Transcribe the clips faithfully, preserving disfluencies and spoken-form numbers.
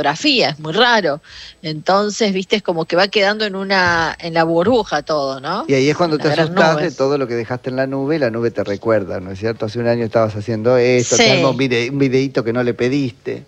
fotografía, es muy raro. Entonces, viste, es como que va quedando en una en la burbuja todo, ¿no? Y ahí es cuando Una te gran asustás nube. de todo lo que dejaste en la nube y la nube te recuerda, ¿no es cierto? Hace un año estabas haciendo esto, Sí. te arma un, vide un videíto que no le pediste.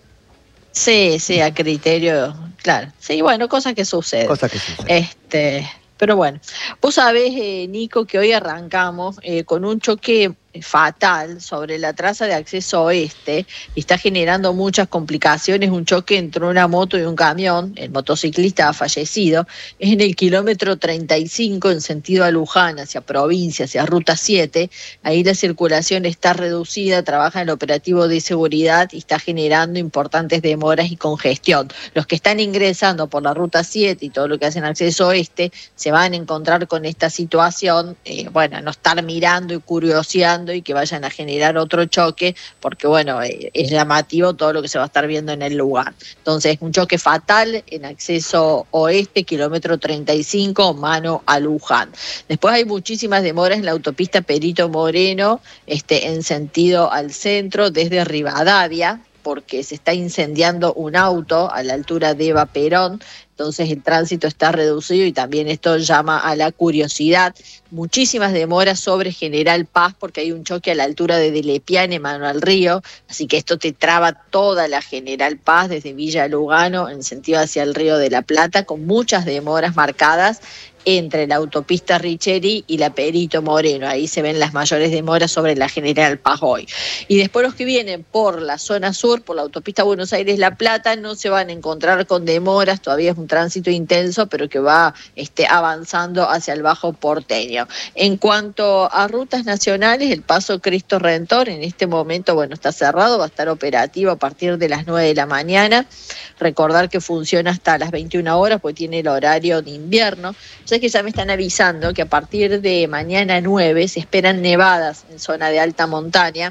Sí, sí, a criterio, claro. Sí, bueno, cosas que suceden. Cosas que suceden. Este, pero bueno, vos sabés, eh, Nico, que hoy arrancamos eh, con un choque fatal sobre la traza de acceso oeste y está generando muchas complicaciones, un choque entre una moto y un camión, el motociclista ha fallecido, es en el kilómetro treinta y cinco en sentido a Luján, hacia provincia, hacia ruta siete, ahí la circulación está reducida, trabaja el operativo de seguridad y está generando importantes demoras y congestión. Los que están ingresando por la ruta siete y todo lo que hacen acceso oeste se van a encontrar con esta situación, eh, bueno, no estar mirando y curioseando y que vayan a generar otro choque, porque bueno, eh, es llamativo todo lo que se va a estar viendo en el lugar. Entonces, un choque fatal en acceso oeste, kilómetro treinta y cinco, mano a Luján. Después hay muchísimas demoras en la autopista Perito Moreno, este, en sentido al centro, desde Rivadavia, porque se está incendiando un auto a la altura de Eva Perón, entonces el tránsito está reducido y también esto llama a la curiosidad. Muchísimas demoras sobre General Paz porque hay un choque a la altura de Delepiane, mano al río, así que esto te traba toda la General Paz desde Villa Lugano en sentido hacia el Río de la Plata, con muchas demoras marcadas entre la autopista Richeri y la Perito Moreno. Ahí se ven las mayores demoras sobre la General Paz hoy. Y después los que vienen por la zona sur, por la autopista Buenos Aires-La Plata, no se van a encontrar con demoras, todavía es un tránsito intenso, pero que va este, avanzando hacia el Bajo Porteño. En cuanto a rutas nacionales, el paso Cristo Redentor en este momento, bueno, está cerrado, va a estar operativo a partir de las nueve de la mañana. Recordar que funciona hasta las veintiuna horas, porque tiene el horario de invierno. Ya que ya me están avisando que a partir de mañana nueve se esperan nevadas en zona de alta montaña.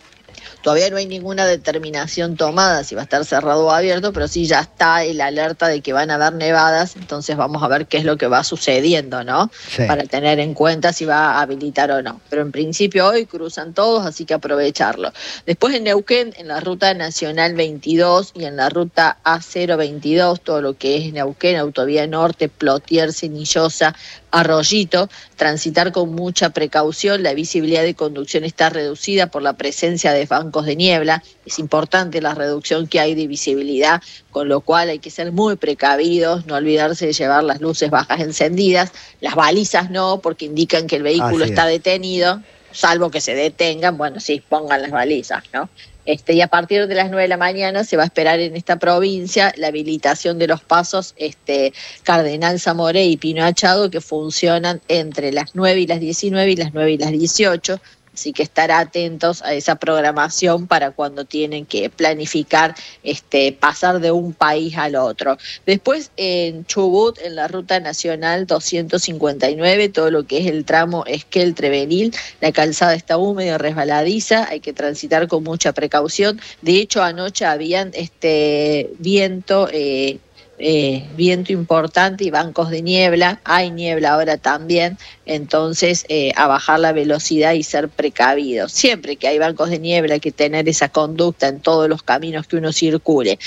Todavía no hay ninguna determinación tomada si va a estar cerrado o abierto, pero sí ya está el alerta de que van a haber nevadas, entonces vamos a ver qué es lo que va sucediendo, ¿no? Sí. Para tener en cuenta si va a habilitar o no. Pero en principio hoy cruzan todos, así que aprovecharlo. Después en Neuquén, en la ruta nacional veintidós y en la ruta A cero veintidós, todo lo que es Neuquén, Autovía Norte, Plotier, Cenillosa, Arroyito, transitar con mucha precaución, la visibilidad de conducción está reducida por la presencia de bancos de niebla, es importante la reducción que hay de visibilidad, con lo cual hay que ser muy precavidos, no olvidarse de llevar las luces bajas encendidas, las balizas no, porque indican que el vehículo Así está es. detenido, salvo que se detengan, bueno, sí, pongan las balizas, ¿no? Este, y a partir de las nueve de la mañana se va a esperar en esta provincia la habilitación de los pasos este, Cardenal Zamoré y Pino Achado, que funcionan entre las nueve y las diecinueve y las nueve y las dieciocho. Así que estar atentos a esa programación para cuando tienen que planificar este, pasar de un país al otro. Después en Chubut, en la ruta nacional doscientos cincuenta y nueve, todo lo que es el tramo Esquel-Trevenil, la calzada está húmeda y resbaladiza, hay que transitar con mucha precaución. De hecho, anoche habían este viento... Eh, Eh, viento importante y bancos de niebla, hay niebla ahora también, entonces eh, a bajar la velocidad y ser precavidos. Siempre que hay bancos de niebla hay que tener esa conducta en todos los caminos que uno circule.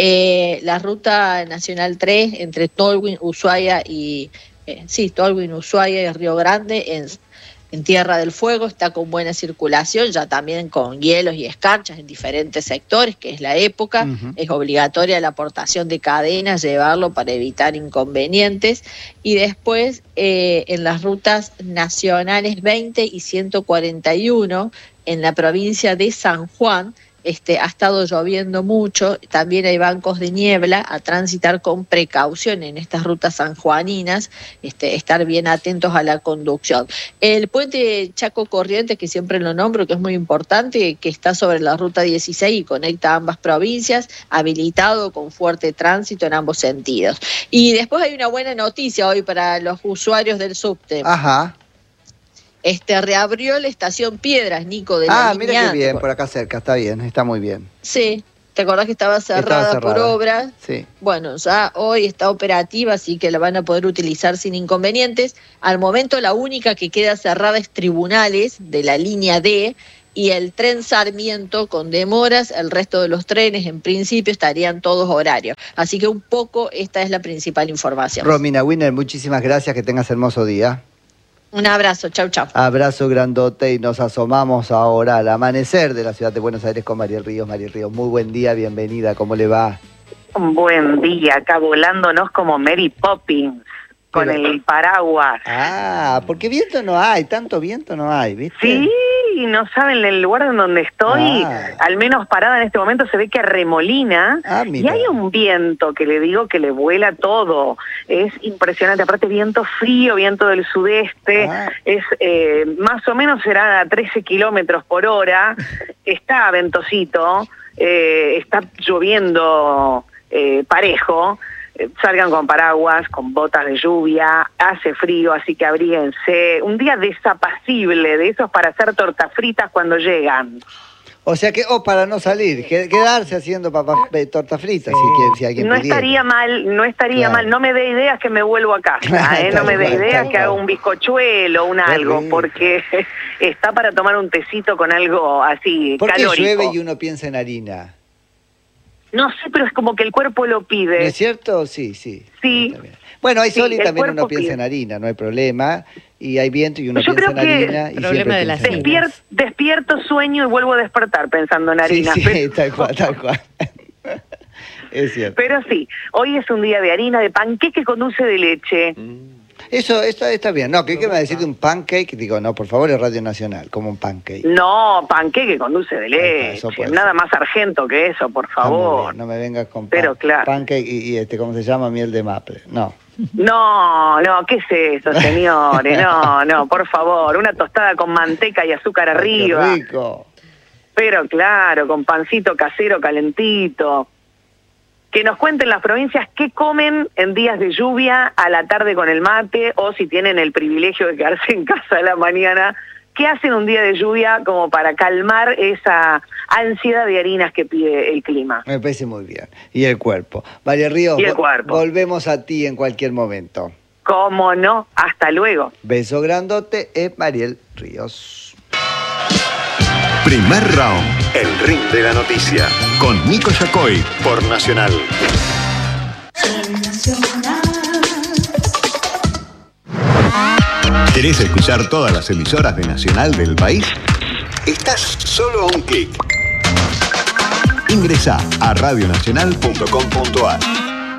Eh, la ruta nacional tres entre Tolwyn, Ushuaia y eh, sí, Tolwyn, Ushuaia y Río Grande en En Tierra del Fuego está con buena circulación, ya también con hielos y escarchas en diferentes sectores, que es la época. Uh-huh. Es obligatoria la aportación de cadenas, llevarlo para evitar inconvenientes. Y después eh, en las rutas nacionales veinte y ciento cuarenta y uno, en la provincia de San Juan, Este, ha estado lloviendo mucho, también hay bancos de niebla, a transitar con precaución en estas rutas sanjuaninas, este, estar bien atentos a la conducción. El puente Chaco Corrientes, que siempre lo nombro, que es muy importante, que está sobre la ruta dieciséis y conecta ambas provincias, habilitado con fuerte tránsito en ambos sentidos. Y después hay una buena noticia hoy para los usuarios del subte. Ajá. Este, reabrió la estación Piedras, Nico, de la Ah, línea. mira qué bien, por acá cerca, está bien, está muy bien. Sí, ¿te acordás que estaba cerrada, estaba cerrada por obra? Sí. Bueno, ya hoy está operativa, así que la van a poder utilizar sin inconvenientes. Al momento la única que queda cerrada es Tribunales, de la línea D, y el tren Sarmiento con demoras, el resto de los trenes en principio estarían todos horarios. Así que un poco esta es la principal información. Romina Winner, muchísimas gracias, que tengas hermoso día. Un abrazo, chau, chau. Abrazo grandote y nos asomamos ahora al amanecer de la ciudad de Buenos Aires con Mariel Ríos. Mariel Ríos, muy buen día, bienvenida, ¿cómo le va? Un buen día, acá volándonos como Mary Poppins, con Pero... el paraguas. Ah, porque viento no hay, tanto viento no hay, ¿viste? Sí, no saben, el lugar en donde estoy, ah. al menos parada en este momento, se ve que arremolina, ah, y hay un viento que le digo que le vuela todo. Es impresionante, aparte viento frío, viento del sudeste, ah. es eh, más o menos será a trece kilómetros por hora, está ventosito, eh, está lloviendo eh, parejo. Salgan con paraguas, con botas de lluvia, hace frío, así que abríguense. Un día desapacible, de esos para hacer tortas fritas cuando llegan. O sea que, o oh, para no salir, quedarse haciendo papas, tortas fritas, sí. si, si alguien No pudiera. estaría mal, no estaría claro. mal, no me dé ideas que me vuelvo a casa, claro, ¿eh? No me dé ideas que haga un bizcochuelo, un algo, rico. Porque está para tomar un tecito con algo así, ¿Por qué calórico. llueve y uno piensa en harina? No sé, pero es como que el cuerpo lo pide. ¿No es cierto? Sí, sí. Sí. Bueno, hay sol sí, y también uno piensa pide. en harina, no hay problema. Y hay viento y uno Yo piensa en harina. Que y problema de las Despier despierto, sueño y vuelvo a despertar pensando en harina. Sí, sí, pero... tal cual, tal cual. Es cierto. Pero sí, hoy es un día de harina, de panqueque con dulce de leche. Mm. Eso, esto está bien. No, ¿qué, qué me va a decir de un pancake? Digo, no, por favor, es Radio Nacional, como un pancake. No, panqueque con dulce de leche. Nada más argento que eso, por favor. No, no me vengas con Pero pan, claro. pancake y, y este, ¿cómo se llama? Miel de maple. No. No, no, ¿qué es eso, señores? No, no, por favor. Una tostada con manteca y azúcar arriba. Ay, qué rico. Pero claro, con pancito casero calentito. Que nos cuenten las provincias qué comen en días de lluvia, a la tarde con el mate, o si tienen el privilegio de quedarse en casa a la mañana, qué hacen un día de lluvia como para calmar esa ansiedad de harinas que pide el clima. Me parece muy bien. Y el cuerpo. María Ríos, y el cuerpo. Volvemos a ti en cualquier momento. ¿Cómo no? Hasta luego. Beso grandote, es Mariel Ríos. Primer round, el ring de la noticia, con Nico Yacoy, por Nacional. ¿Querés escuchar todas las emisoras de Nacional del país? Estás solo a un clic. Ingresá a radio nacional punto com punto a r.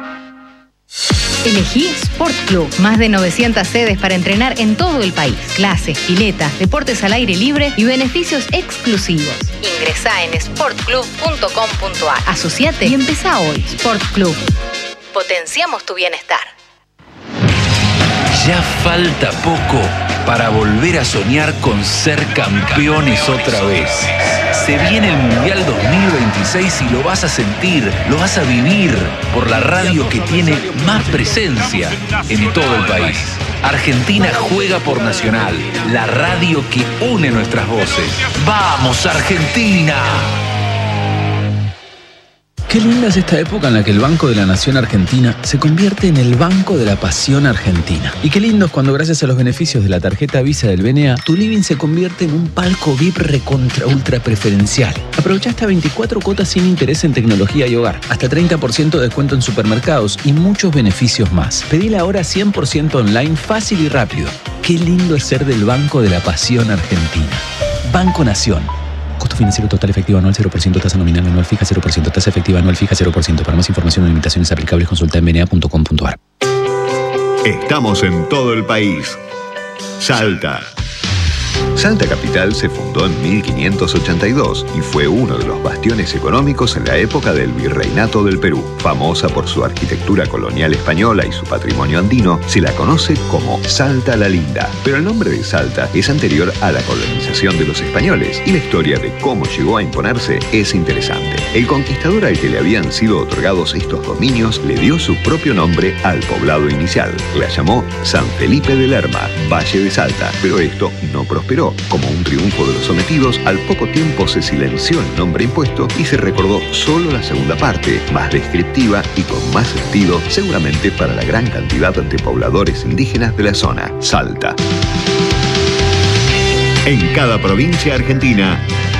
Elegí Sport Club. Más de novecientas sedes para entrenar en todo el país. Clases, piletas, deportes al aire libre y beneficios exclusivos. Ingresá en sport club punto com punto a r. Asociate y empezá hoy. Sport Club. Potenciamos tu bienestar. Ya falta poco para volver a soñar con ser campeones otra vez. Se viene el Mundial dos mil veintiséis y lo vas a sentir, lo vas a vivir por la radio que tiene más presencia en todo el país. Argentina juega por Nacional, la radio que une nuestras voces. ¡Vamos, Argentina! Qué linda es esta época en la que el Banco de la Nación Argentina se convierte en el Banco de la Pasión Argentina. Y qué lindo es cuando, gracias a los beneficios de la tarjeta Visa del B N A, tu living se convierte en un palco V I P recontra ultra preferencial. Aprovecha hasta veinticuatro cuotas sin interés en tecnología y hogar, hasta treinta por ciento de descuento en supermercados y muchos beneficios más. Pedila ahora cien por ciento online, fácil y rápido. Qué lindo es ser del Banco de la Pasión Argentina. Banco Nación. Costo financiero total efectivo anual cero por ciento, tasa nominal anual fija cero por ciento, tasa efectiva anual fija cero por ciento. Para más información o limitaciones aplicables, consulta en b n a punto com punto a r. Estamos en todo el país. Salta. Salta Capital se fundó en mil quinientos ochenta y dos y fue uno de los bastiones económicos en la época del Virreinato del Perú. Famosa por su arquitectura colonial española y su patrimonio andino, se la conoce como Salta la Linda. Pero el nombre de Salta es anterior a la colonización de los españoles y la historia de cómo llegó a imponerse es interesante. El conquistador al que le habían sido otorgados estos dominios le dio su propio nombre al poblado inicial. La llamó San Felipe de Lerma, Valle de Salta, pero esto no prosperó. Como un triunfo de los sometidos, al poco tiempo se silenció el nombre impuesto y se recordó solo la segunda parte, más descriptiva y con más sentido, seguramente para la gran cantidad de pobladores indígenas de la zona, Salta. En cada provincia argentina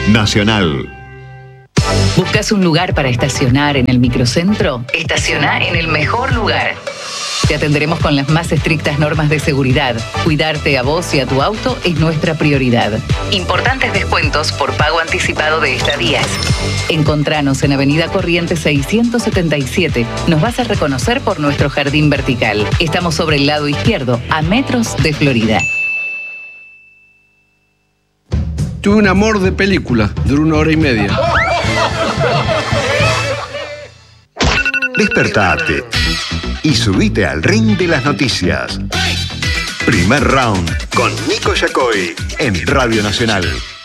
Nacional. ¿Buscas un lugar para estacionar en el microcentro? Estaciona en el mejor lugar. Te atenderemos con las más estrictas normas de seguridad. Cuidarte a vos y a tu auto es nuestra prioridad. Importantes descuentos por pago anticipado de estadías. Encontranos en Avenida Corrientes seiscientos setenta y siete. Nos vas a reconocer por nuestro jardín vertical. Estamos sobre el lado izquierdo, a metros de Florida. Tuve un amor de película, duró una hora y media. Despertate y subite al ring de las noticias. Primer round con Nico Yacoy en Radio Nacional.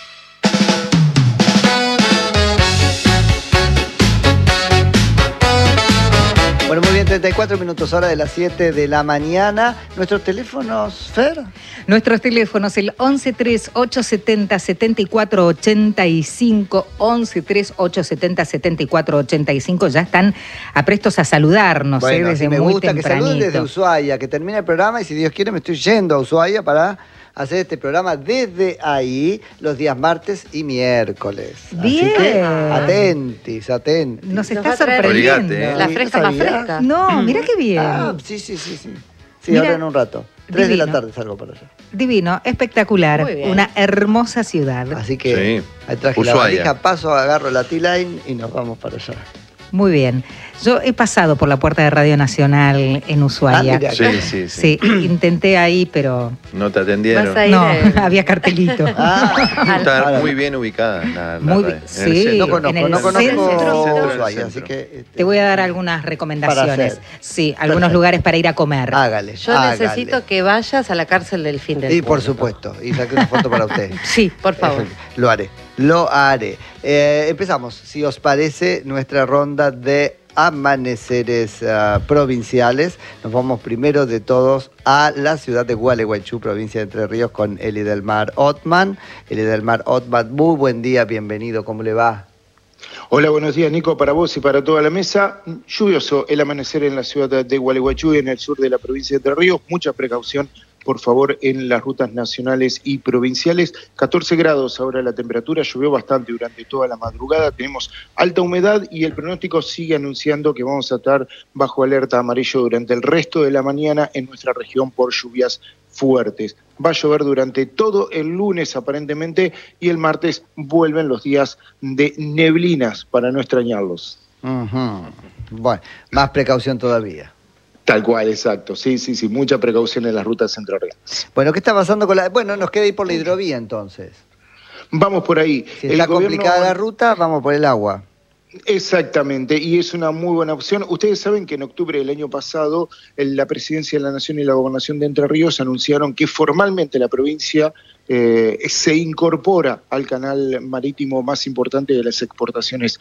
Bueno, muy bien, treinta y cuatro minutos, hora de las siete de la mañana. ¿Nuestros teléfonos, Fer? Nuestros teléfonos, el once tres ocho setenta setenta y cuatro ochenta y cinco, once tres ocho setenta setenta y cuatro ochenta y cinco, ya están aprestos a saludarnos, Bueno, ¿eh? Desde sí, me muy gusta que saluden tempranito. desde Ushuaia, que termine el programa y si Dios quiere me estoy yendo a Ushuaia para hacer este programa desde ahí los días martes y miércoles. Bien. Así que atentis, atentis. Nos Nos está va a traer sorprendiendo. Obligate, ¿eh? La fresca más ¿Sabías? fresca. No, mira qué bien. Ah, sí, sí, sí, sí. Sí, Mira, ahora en un rato. Tres de la divino. tarde salgo para allá. Divino, espectacular, Muy bien. una hermosa ciudad. Así que Sí. ahí traje la Ushuaia. valija, paso, agarro la T-Line y nos vamos para allá. Muy bien. Yo he pasado por la puerta de Radio Nacional en Ushuaia. Ah, mira. Sí, sí, sí. Sí, intenté ahí, pero No te atendieron. Vas a ir no, eh, había cartelito. Ah, Está ahora, muy bien ubicada. La, la Muy radio, bien, en el sí. centro. no conozco, en el no conozco centro. Centro, Ushuaia, centro. así que... este, Te voy a dar algunas recomendaciones. Para hacer. Sí, algunos Perfecto. lugares para ir a comer. Hágale, Yo hágale. necesito que vayas a la cárcel del fin del Y mundo. por supuesto, y saqué una foto para usted. Sí, Por favor. Lo haré, lo haré. Eh, empezamos, si os parece, nuestra ronda de amaneceres uh, provinciales. Nos vamos primero de todos a la ciudad de Gualeguaychú, provincia de Entre Ríos, con Elidelmar Ottman. Elidelmar Ottman, muy buen día, bienvenido, ¿cómo le va? Hola, buenos días, Nico, para vos y para toda la mesa. Lluvioso el amanecer en la ciudad de Gualeguaychú, en el sur de la provincia de Entre Ríos. Mucha precaución, por favor, en las rutas nacionales y provinciales. catorce grados ahora la temperatura, llovió bastante durante toda la madrugada, tenemos alta humedad y el pronóstico sigue anunciando que vamos a estar bajo alerta amarillo durante el resto de la mañana en nuestra región por lluvias fuertes. Va a llover durante todo el lunes aparentemente y el martes vuelven los días de neblinas para no extrañarlos. Uh-huh. Bueno, más precaución todavía. Tal cual, exacto. Sí, sí, sí, mucha precaución en las rutas entrerrianas. Bueno, ¿qué está pasando con la...? Bueno, nos queda ir por la hidrovía entonces. Vamos por ahí. Si El está gobierno- complicada la ruta, vamos por el agua. Exactamente, y es una muy buena opción. Ustedes saben que en octubre del año pasado el- la Presidencia de la Nación y la Gobernación de Entre Ríos anunciaron que formalmente la provincia eh, se incorpora al canal marítimo más importante de las exportaciones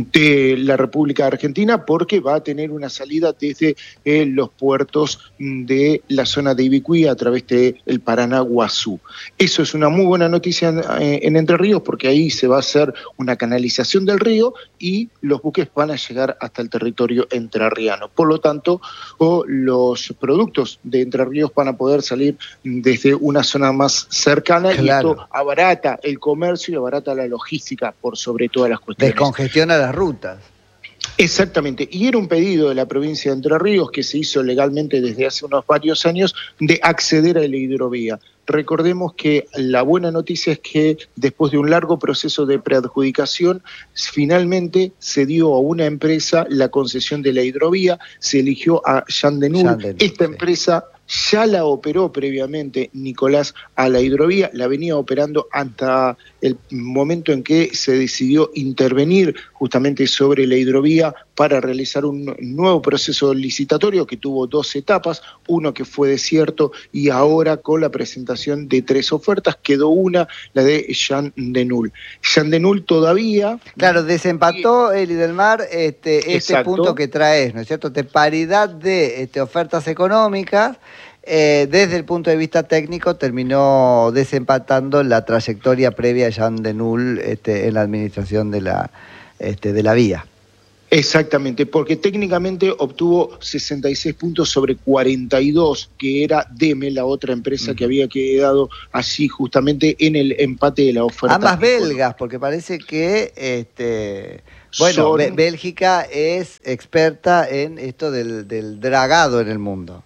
de la República Argentina porque va a tener una salida desde eh, los puertos de la zona de Ibicuí a través del Paraná-Guazú. Eso es una muy buena noticia en, eh, en Entre Ríos porque ahí se va a hacer una canalización del río y los buques van a llegar hasta el territorio entrerriano. Por lo tanto, o los productos de Entre Ríos van a poder salir desde una zona más cercana Claro. y esto abarata el comercio y abarata la logística por sobre todas las cuestiones. Descongestiona las rutas. Exactamente, y era un pedido de la provincia de Entre Ríos que se hizo legalmente desde hace unos varios años de acceder a la hidrovía. Recordemos que la buena noticia es que después de un largo proceso de preadjudicación, finalmente se dio a una empresa la concesión de la hidrovía, se eligió a Yandenul. Yandenul, Esta sí. empresa ya la operó previamente Nicolás a la hidrovía, la venía operando hasta el momento en que se decidió intervenir justamente sobre la hidrovía para realizar un nuevo proceso licitatorio que tuvo dos etapas, uno que fue desierto y ahora con la presentación de tres ofertas quedó una, la de Yandenul. Yandenul todavía... Claro, desempató el Idelmar este, este Exacto. punto que traes, ¿no es cierto? De paridad de este, ofertas económicas, eh, desde el punto de vista técnico terminó desempatando la trayectoria previa a Jean Denul este, en la administración de la, este, de la vía. Exactamente, porque técnicamente obtuvo sesenta y seis puntos sobre cuarenta y dos, que era Deme, la otra empresa uh-huh. que había quedado allí justamente en el empate de la oferta. Ambas belgas, porque parece que, este, bueno, Son... Bélgica es experta en esto del, del dragado en el mundo.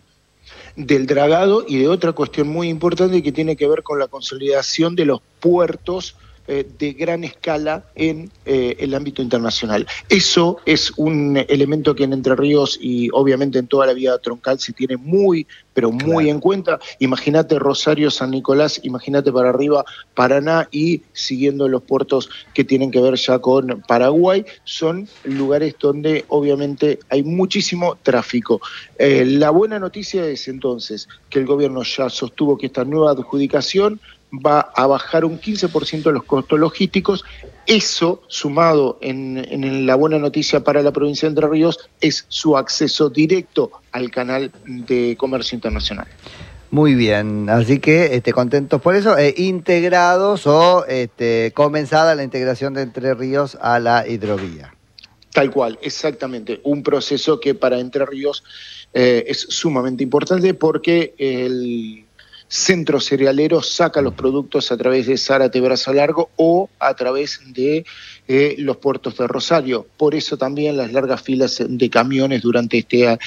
Del dragado y de otra cuestión muy importante que tiene que ver con la consolidación de los puertos Eh, de gran escala en eh, el ámbito internacional. Eso es un elemento que en Entre Ríos y obviamente en toda la vía troncal se tiene muy, pero muy claro. en cuenta. Imagínate Rosario, San Nicolás, imagínate para arriba Paraná y siguiendo los puertos que tienen que ver ya con Paraguay, son lugares donde obviamente hay muchísimo tráfico. Eh, la buena noticia es entonces que el gobierno ya sostuvo que esta nueva adjudicación va a bajar un quince por ciento los costos logísticos. Eso, sumado en, en la buena noticia para la provincia de Entre Ríos, es su acceso directo al canal de comercio internacional. Muy bien, así que este, contentos por eso, eh, integrados o este, comenzada la integración de Entre Ríos a la hidrovía. Tal cual, exactamente. Un proceso que para Entre Ríos eh, es sumamente importante porque el centro cerealero saca los productos a través de Zárate Brazo Largo o a través de eh, los puertos de Rosario. Por eso también las largas filas de camiones durante este, eh,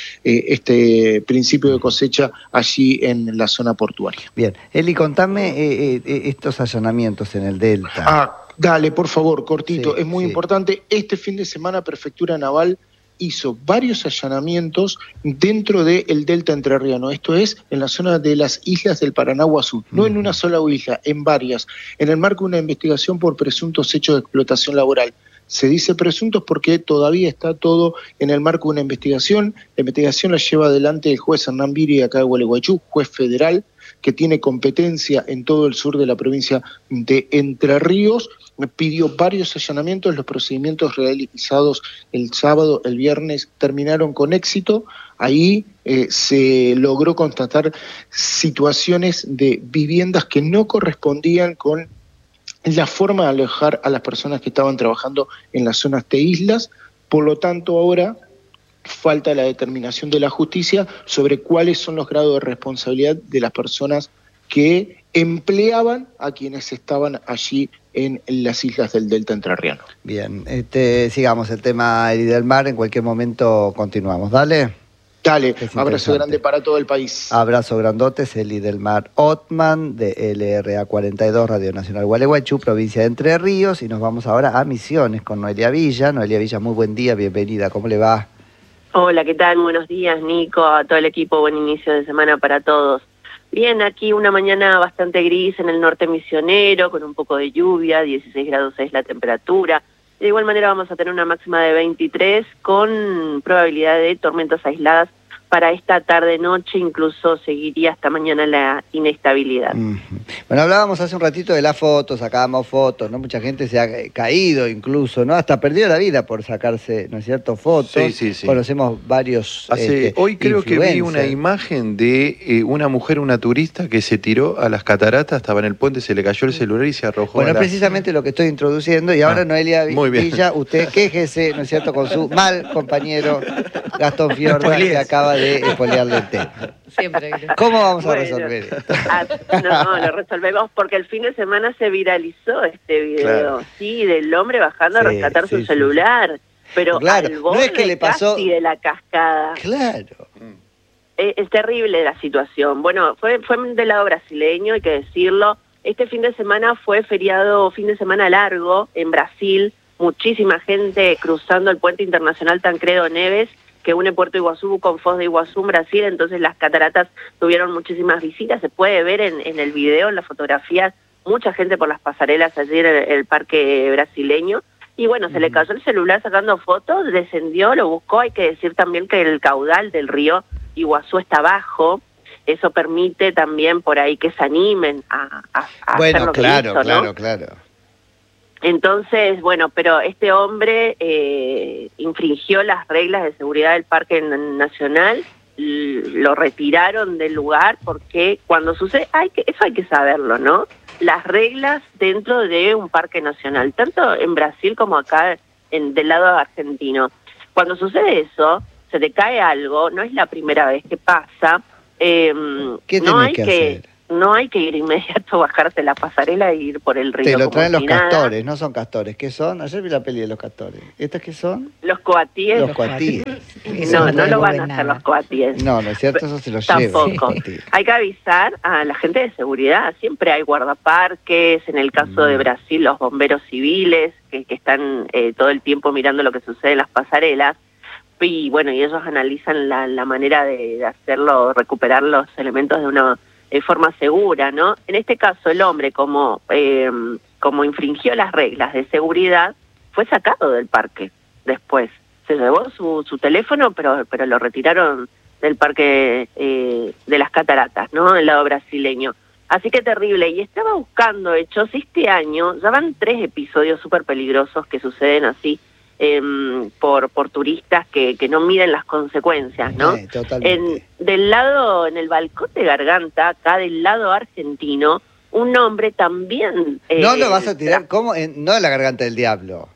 este principio de cosecha allí en la zona portuaria. Bien, Eli, contame eh, eh, estos allanamientos en el Delta. Ah, dale, por favor, cortito, sí, es muy sí. importante. Este fin de semana Prefectura Naval hizo varios allanamientos dentro del delta entrerriano, esto es, en la zona de las islas del Paranaguazú, no uh-huh. en una sola isla, en varias, en el marco de una investigación por presuntos hechos de explotación laboral. Se dice presuntos porque todavía está todo en el marco de una investigación. La investigación la lleva adelante el juez Hernán Viri, acá de Gualeguaychú, juez federal, que tiene competencia en todo el sur de la provincia de Entre Ríos. Pidió varios allanamientos, los procedimientos realizados el sábado, el viernes, terminaron con éxito. Ahí eh, se logró constatar situaciones de viviendas que no correspondían con la forma de alojar a las personas que estaban trabajando en las zonas de islas. Por lo tanto, ahora falta la determinación de la justicia sobre cuáles son los grados de responsabilidad de las personas que empleaban a quienes estaban allí en las islas del Delta Entrerriano. Bien, este, sigamos el tema Eli del Mar, en cualquier momento continuamos. Dale. Dale, abrazo grande para todo el país. Abrazo grandotes, Eli del Mar Ottman, de L R A cuarenta y dos, Radio Nacional Gualeguaychú, provincia de Entre Ríos, y nos vamos ahora a Misiones con Noelia Villa. Noelia Villa, muy buen día, bienvenida, ¿cómo le va? Hola, ¿qué tal? Buenos días, Nico, a todo el equipo, buen inicio de semana para todos. Bien, aquí una mañana bastante gris en el norte misionero, con un poco de lluvia, dieciséis grados es la temperatura. De igual manera vamos a tener una máxima de veintitrés, con probabilidad de tormentas aisladas para esta tarde-noche, incluso seguiría hasta mañana la inestabilidad. Uh-huh. Bueno, hablábamos hace un ratito de las fotos, sacábamos fotos, ¿no? Mucha gente se ha caído incluso, ¿no? Hasta perdió la vida por sacarse, ¿no es cierto?, fotos. Sí, sí, sí. Conocemos varios Hace, este, Hoy creo que vi una imagen de eh, una mujer, una turista, que se tiró a las cataratas, estaba en el puente, se le cayó el celular y se arrojó. Bueno, a la... es precisamente lo que estoy introduciendo, y ahora ah, Noelia Villa, usted quéjese, ¿no es cierto?, con su mal compañero Gastón Fiorda, que acaba de espolearle el tema. Siempre. ¿Cómo vamos bueno, a resolver esto? A, no, lo resolvemos porque el fin de semana se viralizó este video, claro. sí, del hombre bajando sí, a rescatar sí, su sí, celular, sí. pero claro, al borde no es que le pasó... casi de la cascada. Claro. Es, es terrible la situación. Bueno, fue, fue del lado brasileño, hay que decirlo. Este fin de semana fue feriado, fin de semana largo en Brasil, muchísima gente cruzando el puente internacional Tancredo Neves, que une Puerto Iguazú con Foz de Iguazú en Brasil, entonces las cataratas tuvieron muchísimas visitas, se puede ver en, en el video, en las fotografías, mucha gente por las pasarelas allí en el, el parque brasileño, y bueno, se le cayó el celular sacando fotos, descendió, lo buscó. Hay que decir también que el caudal del río Iguazú está bajo, eso permite también por ahí que se animen a, a, a bueno, hacer lo claro, que hizo, claro, ¿no? claro. Entonces, bueno, pero este hombre eh, infringió las reglas de seguridad del Parque Nacional, lo retiraron del lugar porque cuando sucede, hay que, eso hay que saberlo, ¿no? Las reglas dentro de un parque nacional, tanto en Brasil como acá en, del lado argentino. cuando sucede eso, se te cae algo, no es la primera vez que pasa, eh, ¿Qué no tenés hay que que... hacer? No hay que ir inmediato, bajarte la pasarela e ir por el río. Te lo como traen los si nada. castores, no son castores. ¿Qué son? Ayer vi la peli de los castores. ¿Estos qué son? Los coatíes. Los coatíes. No, no lo van a hacer los coatíes. No, no es cierto, eso se lo llevan. Tampoco. Hay que avisar a la gente de seguridad. Siempre hay guardaparques. En el caso de Brasil, los bomberos civiles que, que están eh, todo el tiempo mirando lo que sucede en las pasarelas. Y bueno, y ellos analizan la, la manera de, de hacerlo, recuperar los elementos de una de forma segura, ¿no? En este caso, el hombre, como, eh, como infringió las reglas de seguridad, fue sacado del parque después. Se llevó su, su teléfono, pero, pero lo retiraron del parque eh, de las cataratas, ¿no? Del lado brasileño. Así que terrible. Y estaba buscando hechos este año, ya van tres episodios súper peligrosos que suceden así, Eh, por por turistas que, que no miden las consecuencias, ¿no? Sí, totalmente. En, del lado, en el balcón de Garganta, acá del lado argentino, un hombre también... Eh, no lo vas a tirar, ¿cómo? En, no en la garganta del diablo.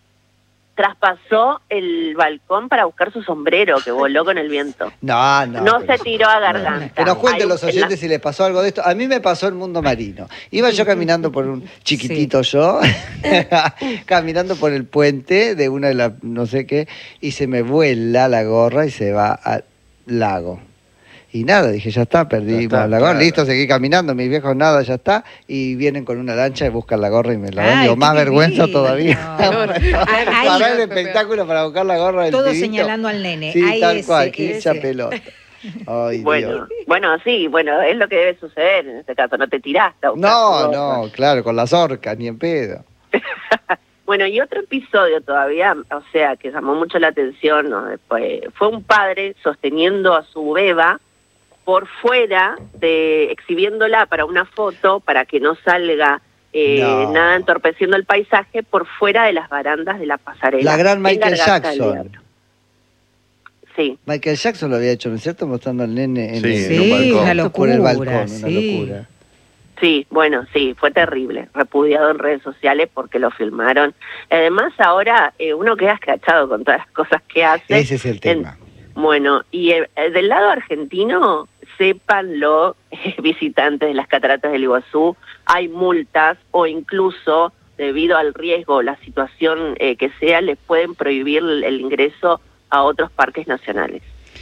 Traspasó el balcón para buscar su sombrero, que voló con el viento. No, no. No pero, se tiró a Garganta. No, que nos cuenten Hay los un- oyentes si les pasó algo de esto. A mí me pasó el mundo marino. Iba yo caminando por un chiquitito yo, caminando por el puente de una de las no sé qué, y se me vuela la gorra y se va al lago. Y nada, dije, ya está, perdí Ya está, la gorra, claro. listo, seguí caminando, mis viejos nada, ya está. Y vienen con una lancha y buscan la gorra y me la dan. Ay, Digo, qué más vergüenza divino. todavía. Ahí- Pará el espectáculo para buscar la gorra del Todo pibito. señalando al nene. Sí, Ahí tal ese, cual, que ese. hincha pelota. Ay, Bueno, Dios. bueno, sí, bueno, es lo que debe suceder en este caso, no te tiraste a buscar tu No, gorra. no, claro, con las orcas, ni en pedo. Bueno, y otro episodio todavía, o sea, que llamó mucho la atención, ¿no? Fue, fue un padre sosteniendo a su beba por fuera, de exhibiéndola para una foto, para que no salga eh, No. nada entorpeciendo el paisaje, por fuera de las barandas de la pasarela. La gran en Michael Garganta del Jackson. Diablo. Sí. Michael Jackson lo había hecho, ¿no es cierto? Mostrando al nene en, Sí, el, en un balcón. una por locura, el balcón, una sí. locura. Sí, bueno, sí, fue terrible, repudiado en redes sociales porque lo filmaron. Además, ahora eh, uno queda escrachado con todas las cosas que hace. Ese es el tema. Bueno, y eh, del lado argentino, sépanlo, eh, visitantes de las cataratas del Iguazú, hay multas o incluso, debido al riesgo, la situación eh, que sea, les pueden prohibir el, el ingreso a otros parques nacionales.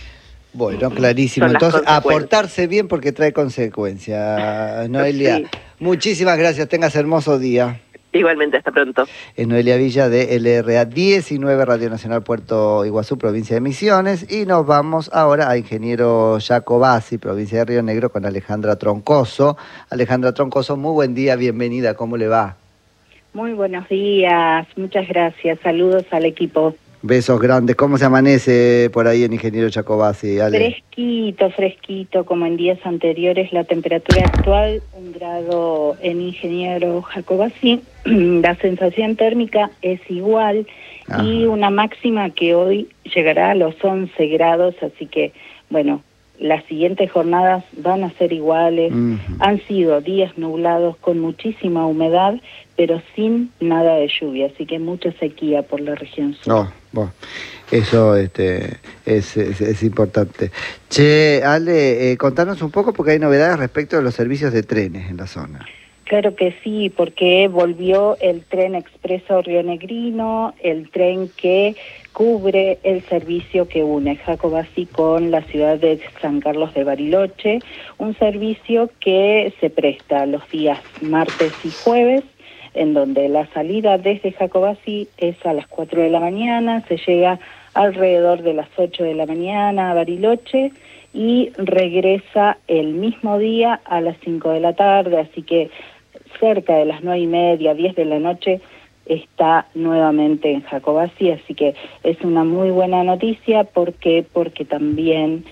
Bueno, clarísimo. Son las Entonces, consecuencias. aportarse bien porque trae consecuencias. Noelia, Sí. muchísimas gracias. Tengas hermoso día. Igualmente, hasta pronto. Es Noelia Villa de L R A diecinueve, Radio Nacional Puerto Iguazú, provincia de Misiones. Y nos vamos ahora a Ingeniero Jacobasi, provincia de Río Negro, con Alejandra Troncoso. Alejandra Troncoso, muy buen día, bienvenida. ¿Cómo le va? Muy buenos días, muchas gracias. Saludos al equipo. Besos grandes. ¿Cómo se amanece por ahí en Ingeniero Jacobasi, Ale? Fresquito, fresquito, como en días anteriores. La temperatura actual, un grado en Ingeniero Jacobasi. La sensación térmica es igual. Ajá. Y una máxima que hoy llegará a los once grados, así que, bueno, las siguientes jornadas van a ser iguales. Ujú. Han sido días nublados con muchísima humedad, pero sin nada de lluvia, así que mucha sequía por la región sur. No, bueno, eso este, es, es, es importante. Che, Ale, eh, contanos un poco porque hay novedades respecto de los servicios de trenes en la zona. Claro que sí, porque volvió el tren expreso rionegrino, el tren que cubre el servicio que une Jacobasi con la ciudad de San Carlos de Bariloche, un servicio que se presta los días martes y jueves, en donde la salida desde Jacobasi es a las cuatro de la mañana, se llega alrededor de las ocho de la mañana a Bariloche y regresa el mismo día a las cinco de la tarde, así que cerca de las nueve y media, diez de la noche, está nuevamente en Jacobasi, así que es una muy buena noticia. ¿Por qué? Porque también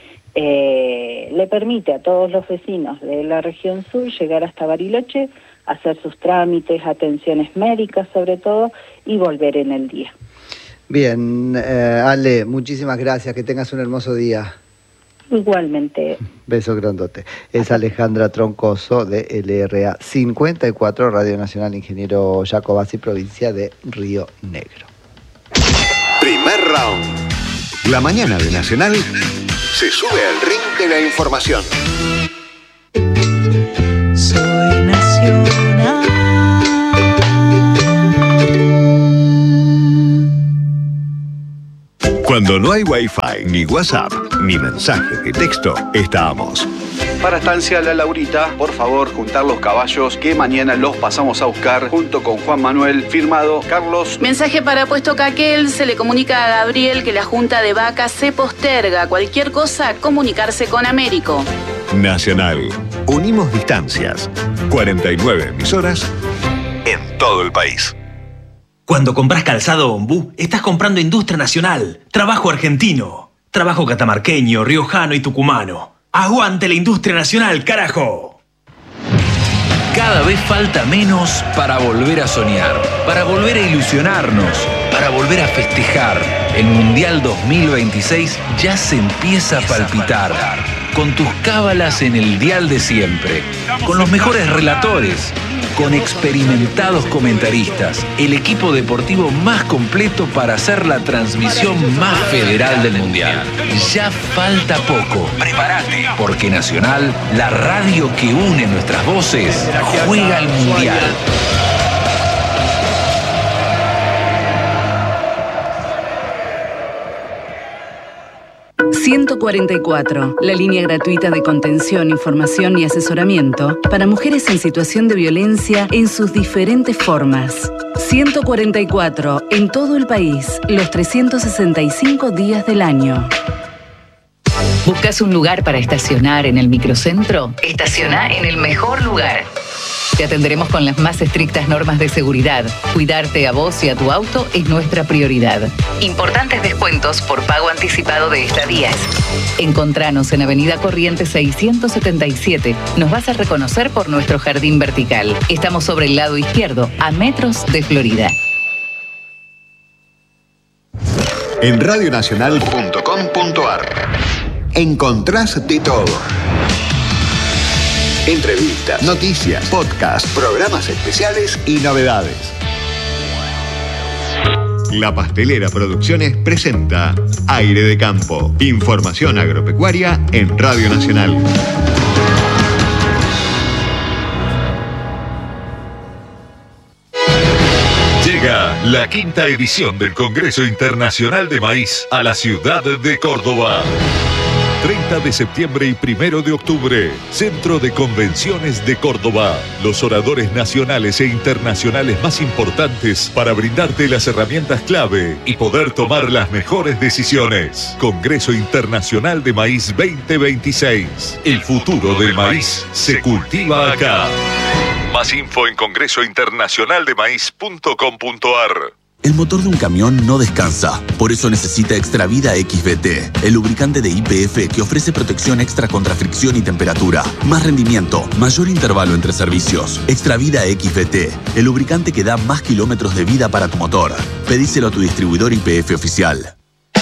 eh, le permite a todos los vecinos de la región sur llegar hasta Bariloche, hacer sus trámites, atenciones médicas sobre todo, y volver en el día. Bien, eh, Ale, muchísimas gracias, que tengas un hermoso día. Igualmente. Beso grandote. Es Alejandra Troncoso de L R A cincuenta y cuatro, Radio Nacional Ingeniero Jacobasi, provincia de Río Negro. Primer round. La mañana de Nacional se sube al ring de la información. Soy nacional. Cuando no hay Wi-Fi, ni WhatsApp, ni mensajes de texto, estamos. Para Estancia La Laurita, por favor, juntar los caballos que mañana los pasamos a buscar junto con Juan Manuel, firmado Carlos. Mensaje para Puesto Caquel, se le comunica a Gabriel que la junta de vacas se posterga. Cualquier cosa, comunicarse con Américo. Nacional. Unimos distancias. cuarenta y nueve emisoras en todo el país. Cuando compras calzado Ombú, estás comprando industria nacional, trabajo argentino, trabajo catamarqueño, riojano y tucumano. ¡Aguante la industria nacional, carajo! Cada vez falta menos para volver a soñar, para volver a ilusionarnos, para volver a festejar. El Mundial dos mil veintiséis ya se empieza a palpitar. Con tus cábalas en el dial de siempre, con los mejores relatores, con experimentados comentaristas, el equipo deportivo más completo para hacer la transmisión más federal del Mundial. Ya falta poco. Prepárate, porque Nacional, la radio que une nuestras voces, juega el Mundial. ciento cuarenta y cuatro, la línea gratuita de contención, información y asesoramiento para mujeres en situación de violencia en sus diferentes formas. ciento cuarenta y cuatro, en todo el país, los trescientos sesenta y cinco días del año. ¿Buscas un lugar para estacionar en el microcentro? Estaciona en el mejor lugar. Te atenderemos con las más estrictas normas de seguridad. Cuidarte a vos y a tu auto es nuestra prioridad. Importantes descuentos por pago anticipado de estadías. Encontranos en Avenida Corrientes seiscientos setenta y siete. Nos vas a reconocer por nuestro jardín vertical. Estamos sobre el lado izquierdo, a metros de Florida. En radio nacional punto com punto a r encontrás de todo. Entrevistas, noticias, podcasts, programas especiales y novedades. La Pastelera Producciones presenta Aire de Campo. Información agropecuaria en Radio Nacional. Llega la quinta edición del Congreso Internacional de Maíz a la ciudad de Córdoba. treinta de septiembre y primero de octubre, Centro de Convenciones de Córdoba. Los oradores nacionales e internacionales más importantes para brindarte las herramientas clave y poder tomar las mejores decisiones. Congreso Internacional de Maíz veinte veintiséis. El futuro del maíz se cultiva acá. Más info en congreso internacional de maíz punto com punto a r. El motor de un camión no descansa, por eso necesita Extravida X V T, el lubricante de Y P F que ofrece protección extra contra fricción y temperatura, más rendimiento, mayor intervalo entre servicios. Extravida X V T, el lubricante que da más kilómetros de vida para tu motor. Pedíselo a tu distribuidor Y P F oficial.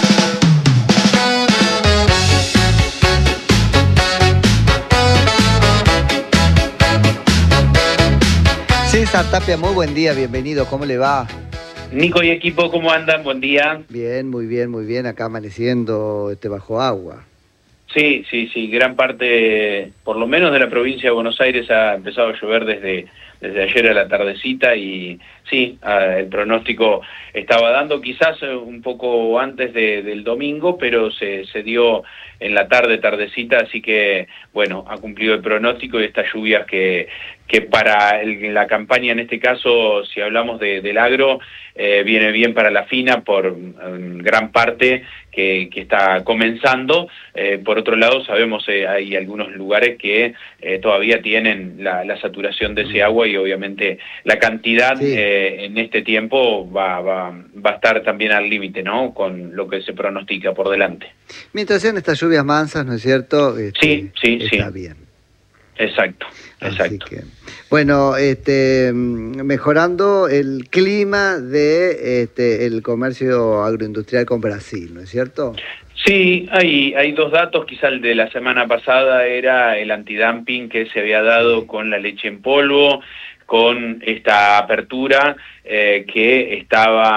César Tapia, muy buen día, bienvenido, ¿cómo le va? Nico y equipo, ¿cómo andan? Buen día. Bien, muy bien, muy bien. Acá amaneciendo este, bajo agua. Sí, sí, sí. Gran parte, por lo menos de la provincia de Buenos Aires, ha empezado a llover desde, desde ayer a la tardecita y sí, el pronóstico estaba dando quizás un poco antes de, del domingo, pero se, se dio en la tarde, tardecita, así que, bueno, ha cumplido el pronóstico y estas lluvias que... que para el, la campaña, en este caso, si hablamos de, del agro, eh, viene bien para la fina por en gran parte que, que está comenzando. Eh, por otro lado, sabemos eh, hay algunos lugares que eh, todavía tienen la, la saturación de ese agua y obviamente la cantidad sí. eh, en este tiempo va, va, va a estar también al límite, ¿no? Con lo que se pronostica por delante. Mientras sean estas lluvias mansas, ¿no es cierto? Este, sí, sí, está sí. bien. Exacto, exacto. Que, bueno, este, mejorando el clima de este, el comercio agroindustrial con Brasil, ¿no es cierto? Sí, hay, hay dos datos, quizá el de la semana pasada era el antidumping que se había dado con la leche en polvo, con esta apertura eh, que estaba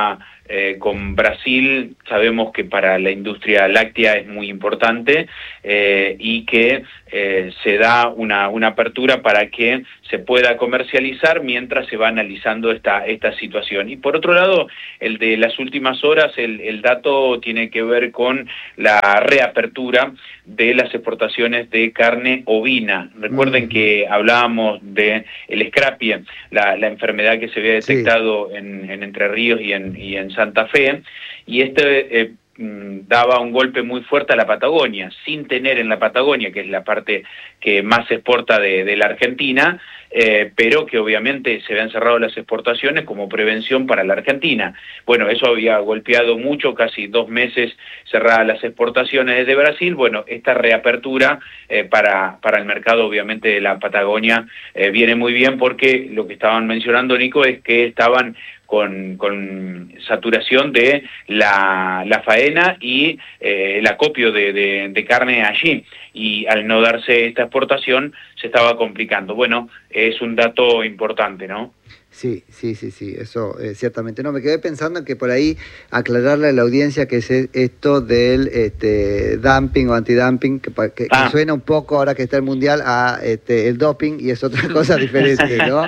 eh, con Brasil sabemos que para la industria láctea es muy importante eh, y que eh, se da una, una apertura para que se pueda comercializar mientras se va analizando esta, esta situación. Y por otro lado, el de las últimas horas, el, el dato tiene que ver con la reapertura de las exportaciones de carne ovina. Recuerden que hablábamos de el escrapie, la, la enfermedad que se había detectado sí. en, en Entre Ríos y en, y en Santa Fe, y este eh, daba un golpe muy fuerte a la Patagonia, sin tener en la Patagonia, que es la parte que más se exporta de, de la Argentina, eh, pero que obviamente se habían cerrado las exportaciones como prevención para la Argentina. Bueno, eso había golpeado mucho, casi dos meses cerradas las exportaciones desde Brasil. Bueno, esta reapertura eh, para, para el mercado obviamente de la Patagonia eh, viene muy bien, porque lo que estaban mencionando, Nico, es que estaban Con, con saturación de la, la faena y eh, el acopio de, de, de carne allí, y al no darse esta exportación se estaba complicando. Bueno, es un dato importante, ¿no? Sí, sí, sí, sí, eso eh, ciertamente. No, me quedé pensando en que por ahí aclararle a la audiencia que es esto del este, dumping o antidumping, que, que, ah. que suena un poco, ahora que está el Mundial, a este, el doping, y es otra cosa diferente, ¿no?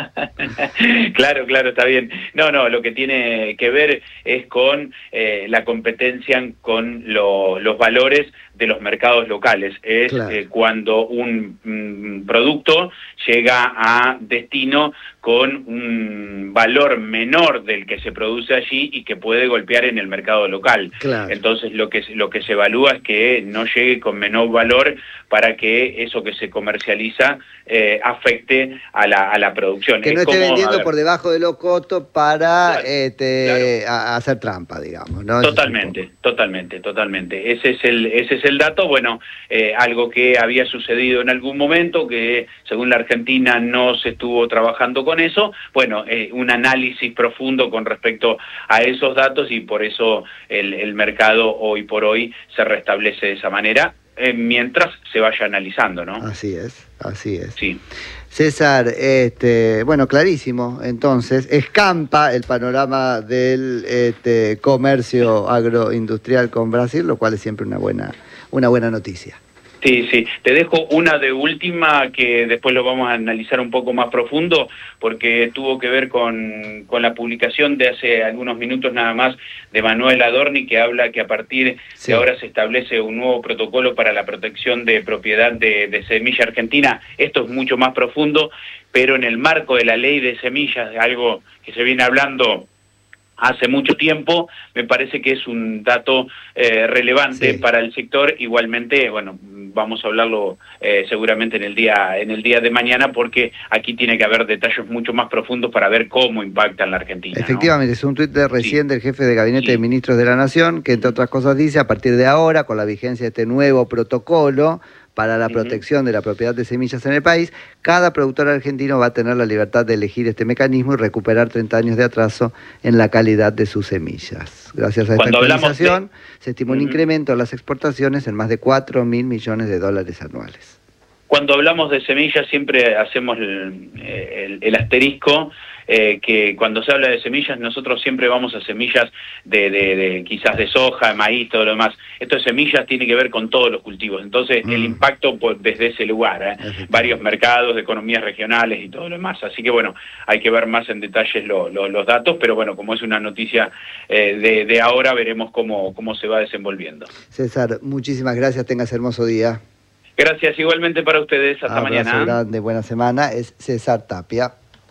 Claro, claro, está bien. No, no, lo que tiene que ver es con eh, la competencia con lo, los valores de los mercados locales. Es claro. eh, cuando un mm, producto llega a destino con un valor menor del que se produce allí y que puede golpear en el mercado local. Claro. Entonces lo que, lo que se evalúa es que no llegue con menor valor para que eso que se comercializa eh, afecte a la, a la producción. Que es no esté como, vendiendo por debajo de lo coto para claro, este, claro. A, a hacer trampa, digamos, ¿no? Totalmente, totalmente, totalmente. Ese es el, ese es el dato. Bueno, eh, algo que había sucedido en algún momento, que según la Argentina no se estuvo trabajando con eso. Bueno, eh, un análisis profundo con respecto a esos datos, y por eso el, el mercado hoy por hoy se restablece de esa manera, eh, mientras se vaya analizando, ¿no? Así es, así es. Sí. César, este, bueno, clarísimo, entonces, escampa el panorama del este, comercio agroindustrial con Brasil, lo cual es siempre una buena, una buena noticia. Sí, sí. Te dejo una de última que después lo vamos a analizar un poco más profundo, porque tuvo que ver con, con la publicación de hace algunos minutos nada más de Manuel Adorni, que habla que a partir sí. de ahora se establece un nuevo protocolo para la protección de propiedad de, de semilla argentina. Esto es mucho más profundo, pero en el marco de la ley de semillas, de algo que se viene hablando hace mucho tiempo, me parece que es un dato eh, relevante sí. para el sector. Igualmente, bueno, vamos a hablarlo eh, seguramente en el día en el día de mañana, porque aquí tiene que haber detalles mucho más profundos para ver cómo impacta en la Argentina. Efectivamente, ¿no? Es un tuit de recién sí. del jefe de Gabinete sí. de Ministros de la Nación, que entre otras cosas dice: a partir de ahora, con la vigencia de este nuevo protocolo para la protección uh-huh. de la propiedad de semillas en el país, cada productor argentino va a tener la libertad de elegir este mecanismo y recuperar treinta años de atraso en la calidad de sus semillas. Gracias a esta Cuando actualización, de... se estima un uh-huh. incremento en las exportaciones en más de cuatro mil millones de dólares anuales. Cuando hablamos de semillas siempre hacemos el, el, el asterisco, eh, que cuando se habla de semillas nosotros siempre vamos a semillas de, de, de quizás de soja, de maíz, todo lo demás. Esto de semillas tiene que ver con todos los cultivos, entonces mm. el impacto pues, desde ese lugar, ¿eh? varios mercados, de economías regionales y todo lo demás. Así que bueno, hay que ver más en detalles lo, lo, los datos, pero bueno, como es una noticia eh, de, de ahora, veremos cómo, cómo se va desenvolviendo. César, muchísimas gracias, tengas hermoso día. Gracias, igualmente para ustedes. Hasta Abrazo mañana. Grande, buena semana. Es César Tapia.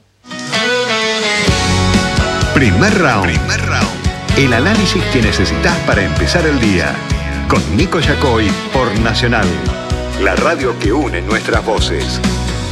Primer round. Primer round. El análisis que necesitas para empezar el día. Con Nico Yacoy por Nacional. La radio que une nuestras voces.